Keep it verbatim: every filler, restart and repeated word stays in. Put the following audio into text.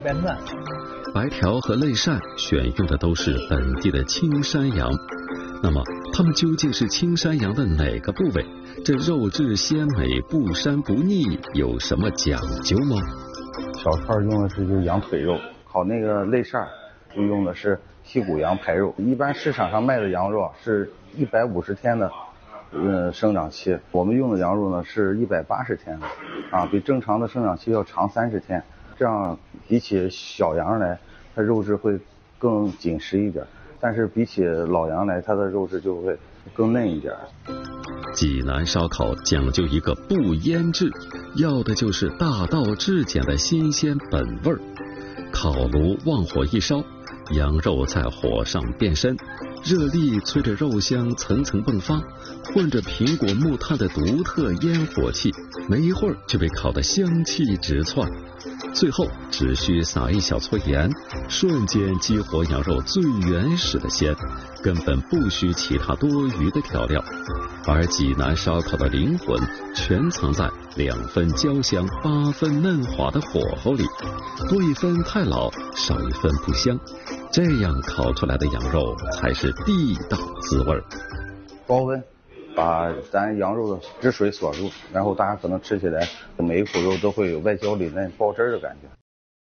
白嫩。 白条和肋扇选用的都是本地的青山羊，那么它们究竟是青山羊的哪个部位？这肉质鲜美、不膻不腻，有什么讲究吗？ 小串用的是就是羊腿肉，烤那个肋扇就用的是剔骨羊排肉。一般市场上卖的羊肉是一百五十天的呃生长期，我们用的羊肉呢是一百八十天的，啊，比正常的生长期要长三十天。这样比起小羊来，它肉质会更紧实一点，但是比起老羊来，它的肉质就会更嫩一点。 济南烧烤讲究一个不腌制，要的就是大道至简的新鲜本味儿。烤炉旺火一烧，羊肉在火上变身，热力催着肉香层层迸发，混着苹果木炭的独特烟火气，没一会儿就被烤得香气直窜。最后只需撒一小撮盐，瞬间激活羊肉最原始的鲜，根本不需其他多余的调料。而济南烧烤的灵魂全藏在两分焦香八分嫩滑的火候里，多一分太老，少一分不香，这样烤出来的羊肉才是地道滋味。 高温把咱羊肉的汁水锁住，然后大家可能吃起来每一口肉都会有外焦里嫩爆汁的感觉。